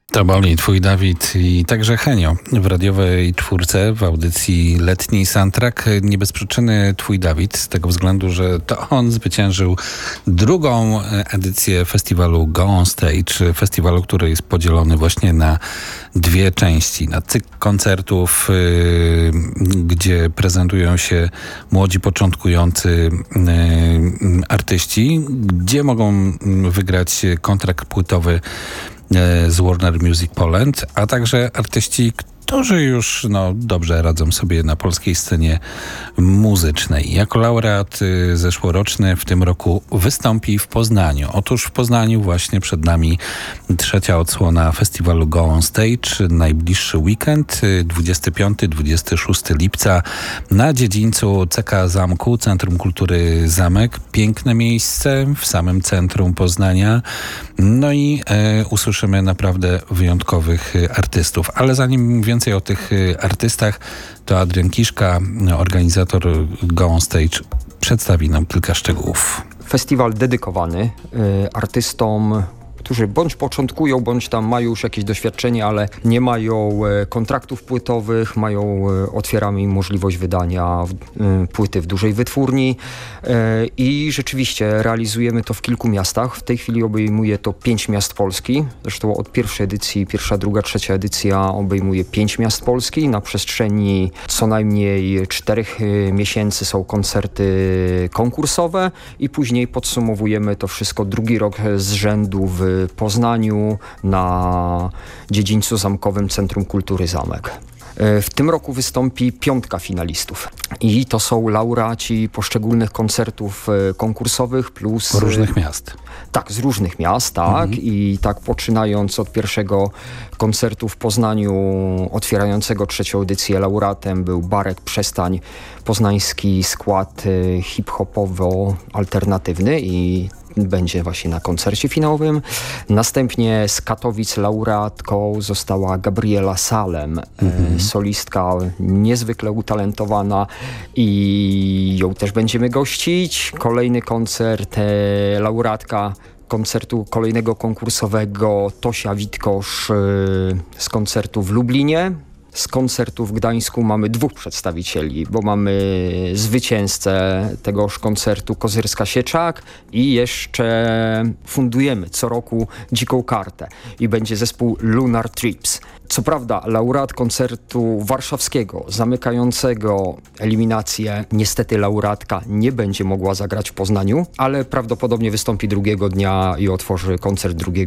To boli twój Dawid i także Henio w radiowej czwórce w audycji Letni Soundtrack. Nie bez przyczyny twój Dawid, z tego względu, że to on zwyciężył drugą edycję festiwalu Go On Stage, festiwalu, który jest podzielony właśnie na dwie części. Na cykl koncertów, gdzie prezentują się młodzi, początkujący artyści, gdzie mogą wygrać kontrakt płytowy z Warner Music Poland, a także artyści, którzy już dobrze radzą sobie na polskiej scenie muzycznej. Jako laureat zeszłoroczny w tym roku wystąpi w Poznaniu. Otóż w Poznaniu właśnie przed nami trzecia odsłona festiwalu Go On Stage. Najbliższy weekend, 25-26 lipca na dziedzińcu CK Zamku, Centrum Kultury Zamek. Piękne miejsce w samym centrum Poznania. No i usłyszymy naprawdę wyjątkowych artystów. Ale zanim więcej o tych artystach, to Adrian Kiszka, organizator Go On Stage, przedstawi nam kilka szczegółów. Festiwal dedykowany artystom, którzy bądź początkują, bądź tam mają już jakieś doświadczenie, ale nie mają kontraktów płytowych, otwieramy im możliwość wydania płyty w dużej wytwórni i rzeczywiście realizujemy to w kilku miastach. W tej chwili obejmuje to 5 miast Polski. Zresztą od pierwszej edycji, pierwsza, druga, trzecia edycja obejmuje 5 miast Polski. Na przestrzeni co najmniej 4 miesięcy są koncerty konkursowe i później podsumowujemy to wszystko drugi rok z rzędu w Poznaniu na dziedzińcu zamkowym Centrum Kultury Zamek. W tym roku wystąpi 5 finalistów i to są laureaci poszczególnych koncertów konkursowych plus... Z różnych miast. Tak, z różnych miast, tak. I tak poczynając od pierwszego koncertu w Poznaniu otwierającego trzecią edycję, laureatem był Barek Przestań, poznański skład hip-hopowo-alternatywny i będzie właśnie na koncercie finałowym. Następnie z Katowic laureatką została Gabriela Salem, solistka niezwykle utalentowana i ją też będziemy gościć. Kolejny koncert, laureatka koncertu kolejnego konkursowego Tosia Witkosz z koncertu w Lublinie. Z koncertu w Gdańsku mamy 2 przedstawicieli, bo mamy zwycięzcę tegoż koncertu Kozyrska-Sieczak i jeszcze fundujemy co roku dziką kartę i będzie zespół Lunar Trips. Co prawda laureat koncertu warszawskiego zamykającego eliminację, niestety laureatka nie będzie mogła zagrać w Poznaniu, ale prawdopodobnie wystąpi drugiego dnia i otworzy koncert 2